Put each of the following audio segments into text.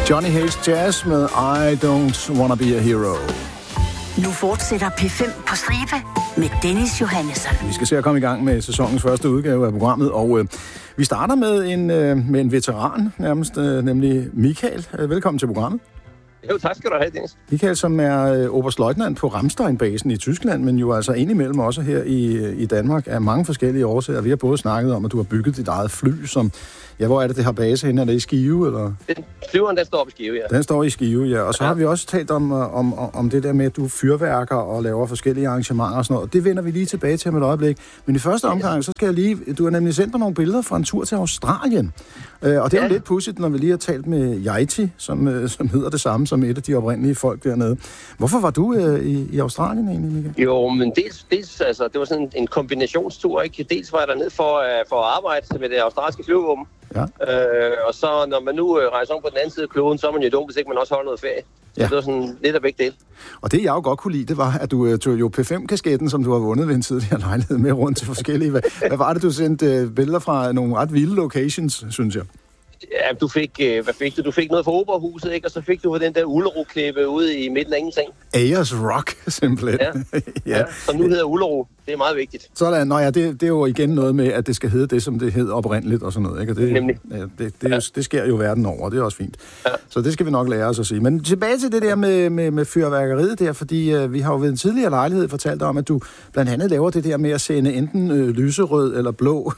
Johnny Hays Jazz med I Don't Wanna Be a Hero. Nu fortsætter P5 på stribe med Dennis Johannesson. Vi skal se at komme i gang med sæsonens første udgave af programmet, og vi starter med en veteran nærmest, nemlig Michael. Velkommen til programmet. Jo, tak skal du have, Dennis. Michael, som er oberstløjtnant på Ramstein-basen i Tyskland, men jo altså indimellem også her i Danmark af mange forskellige årsager. Vi har både snakket om, at du har bygget dit eget fly, som... Ja, hvor er det har base henne? Er det i Skive, eller? Flyveren, den står oppe i Skive, ja. Den står i Skive, ja. Og så har vi også talt om det der med, at du fyrværker og laver forskellige arrangementer og sådan noget. Det vender vi lige tilbage til med et øjeblik. Men i første omgang, så skal jeg lige... Du har nemlig sendt mig nogle billeder fra en tur til Australien. Og det er jo lidt pudsigt, når vi lige har talt med Yaiti, som hedder det samme som et af de oprindelige folk dernede. Hvorfor var du i Australien egentlig, Michael? Jo, men dels altså, det var sådan en kombinationstur, ikke? Dels var jeg dernede for at arbejde med det australske flyvevåben. Ja. Og så når man nu rejser om på den anden side af kloden, så er man jo dum, hvis ikke man også holder noget ferie. Ja. Så det var sådan lidt af begge dele. Og det jeg jo godt kunne lide, det var, at du tog jo P5-kasketten, som du har vundet ved en tidligere lejlighed med rundt til forskellige... Hvad var det, du sendte billeder fra nogle ret vilde locations, synes jeg? Ja, du fik, hvad fik du? Du fik noget fra Operahuset, ikke? Og så fik du den der Ullerup-klippe ude i midten af ingenting. Ayers Rock, simpelthen. Ja, som nu hedder Ullerup. Det er meget vigtigt. Sådan, nå ja, det er jo igen noget med, at det skal hedde det, som det hed oprindeligt og sådan noget, ikke? Og det, nemlig. Ja, det sker jo verden over, og det er også fint. Ja. Så det skal vi nok lære os at sige. Men tilbage til det der med fyrværkeriet der, fordi vi har jo ved en tidligere lejlighed fortalt om, at du blandt andet laver det der med at sende enten lyserød eller blå,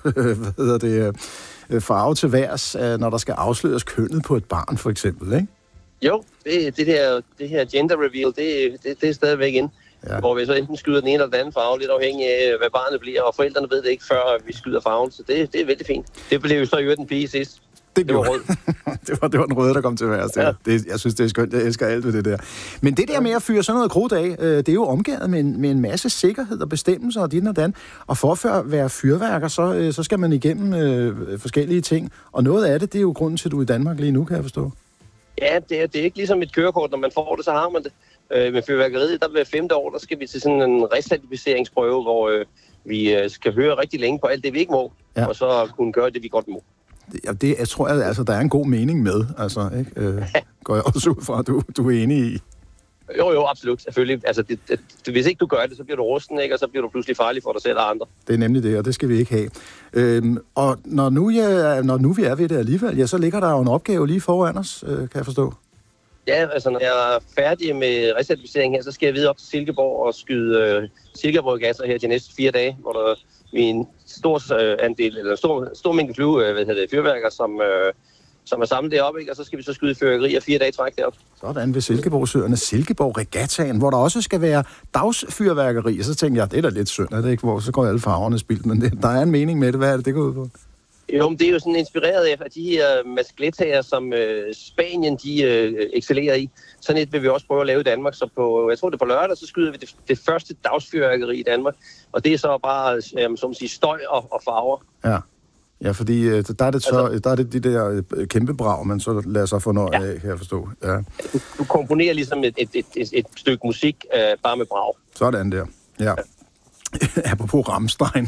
farve til værs, når der skal afsløres kønnet på et barn, for eksempel, ikke? Jo, det her gender reveal, det er stadigvæk inde. Ja. Hvor vi så enten skyder den ene eller den anden farve, lidt afhængig af, hvad barnet bliver, og forældrene ved det ikke, før vi skyder farven, så det er vældig fint. Det blev jo så i øvrigt en pige sidst. Det var rød. det var den røde, der kom til værst. Ja. Jeg synes, det er skønt. Jeg elsker alt ved det der. Men det der med at fyre sådan noget krudt af, det er jo omgivet med en masse sikkerhed og bestemmelser og dit og dan. Og for at være fyrværker, så skal man igennem forskellige ting. Og noget af det er jo grunden til, at du er i Danmark lige nu, kan jeg forstå. Ja, det er ikke ligesom et kørekort. Når man får det, så har man det. Med fyrværkeriet, der ved 5. år, der skal vi til sådan en recertificeringsprøve, hvor vi skal høre rigtig længe på alt det, vi ikke må, og så kunne gøre det, vi godt må. Jeg tror, altså, der er en god mening med, altså, ikke? Går jeg også ud fra, at du er enig i? Jo, absolut, selvfølgelig. Altså, hvis ikke du gør det, så bliver du rusten, ikke? Og så bliver du pludselig farlig for dig selv og andre. Det er nemlig det, og det skal vi ikke have. Og når nu vi er ved det alligevel, ja, så ligger der jo en opgave lige foran os, kan jeg forstå. Ja, altså når jeg er færdig med recertificering her, så skal jeg videre op til Silkeborg og skyde silkeborggasser her de næste 4 dage, hvor der er en stor andel, eller stor mængde fyrværker, som er samlet deroppe, ikke? Og så skal vi så skyde fyrværkeri og 4 dage træk derop. Sådan ved Silkeborgsøerne, Silkeborg-regattaen, hvor der også skal være dagsfyrværkeri, og så tænker jeg, det er da lidt synd, er det ikke? Hvor så går alle farverne spildt, men der er en mening med det. Hvad er det går ud på? Jo, men det er jo sådan inspireret af de her maskletager, som Spanien de excellerer i. Sådan et vil vi også prøve at lave i Danmark. Så jeg tror det er på lørdag, så skyder vi det første dagsfyrværkeri i Danmark. Og det er så bare, som man siger, støj og farver. Ja, fordi der er det de der kæmpe brag, man så lader sig få noget af, kan jeg forstå. Ja. Du komponerer ligesom et stykke musik bare med brag. Sådan der, ja. Apropos Ramstein.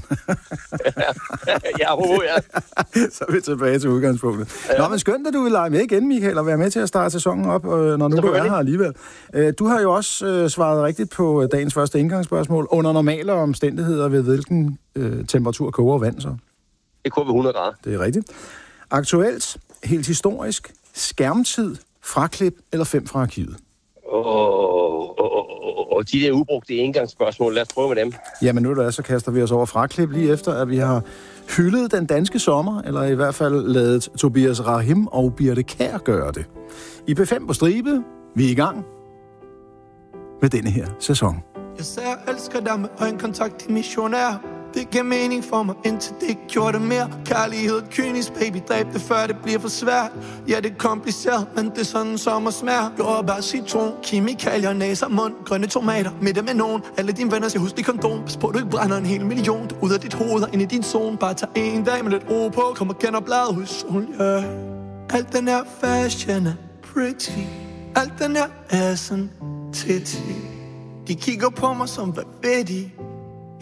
Apropos. Så er vi tilbage til udgangspunktet. Nå, men skønt, at du vil lege med igen, Michael, og være med til at starte sæsonen op, når nu du er her alligevel. Du har jo også svaret rigtigt på dagens første indgangsspørgsmål. Under normale omstændigheder, ved hvilken temperatur koger vand så? Det koger ved 100 grader. Det er rigtigt. Aktuelt, helt historisk, skærmtid, fraklip eller 5 fra arkivet? Og de der ubrugte indgangsspørgsmål, lad os prøve med dem. Jamen nu så kaster vi os over fraklip lige efter, at vi har hyldet den danske sommer, eller i hvert fald ladet Tobias Rahim og Birte Kjær gøre det. I P5 på stribe, vi er i gang med denne her sæson. Jeg sagde, jeg elsker dig med øjenkontakt, din mission er. Det giver mening for mig, indtil det ikke gjorde det mere. Kærlighed, kynisk, baby, dræb det før det bliver for svært. Ja, det er kompliceret, men det er sådan sommer smager. Jordbær, citron, kemikalier, næser, mund, grønne tomater. Midte med nogen, alle dine venner skal huske kondom. Pas på, du ikke brænder en hel million. Du ud af dit hoved og ind i din zone. Bare tag en dag med lidt ro på, kom og genoplade hos solen, yeah. Alt den her fashion er pretty. Alt den her assen titty. De kigger på mig som, hvad ved de?